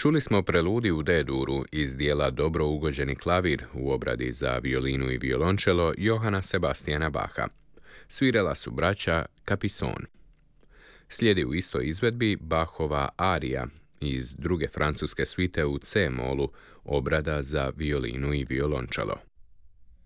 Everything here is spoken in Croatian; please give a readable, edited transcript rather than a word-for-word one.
Čuli smo preludiju u D-duru iz dijela Dobro ugođeni klavir u obradi za violinu i violončelo Johana Sebastiana Bacha. Svirala su braća Capison. Slijedi u istoj izvedbi Bachova arija iz druge francuske svite u C-molu, obrada za violinu i violončelo.